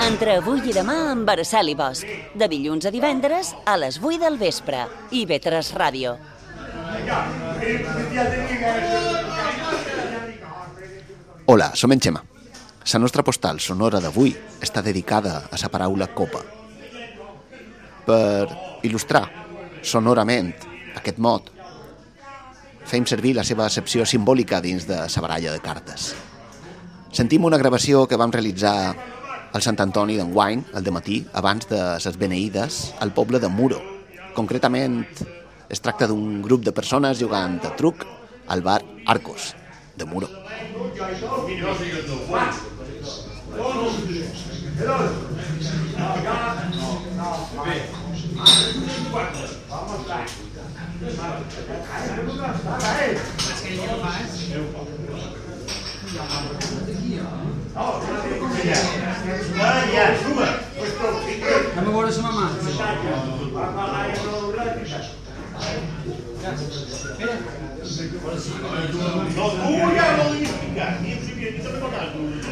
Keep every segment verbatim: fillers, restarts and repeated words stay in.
Entre avui i demà amb Araceli Bosch. De dilluns a divendres a les vuit del vespre. I ve tres Ràdio. Hola, som en Xema. La nostra postal sonora d'avui està dedicada a la paraula copa. Per il·lustrar sonorament aquest mot, fem servir la seva accepció simbòlica dins de la baralla de cartes. Sentim una gravació que vam realitzar al Sant Antoni d'enguany, al dematí, abans de les beneïdes, al poble de Muro. Concretament, es tracta d'un grup de persones jugant a truc al bar Arcos, de Muro. Anem a veure sa mamà. No, tu ja no li explicar. Ni em sabia, ni sabia tocar.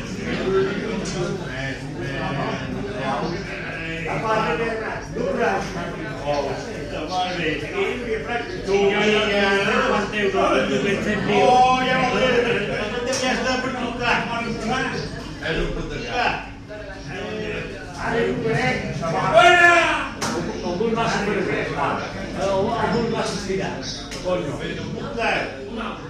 Tu ja levanteu dos mil cent mil. Oh, ja ho veig. Ja està per tocar. És un potencial. Ara ho veig. Buena! Algun massa per fer. Algun massa estirat. Coño.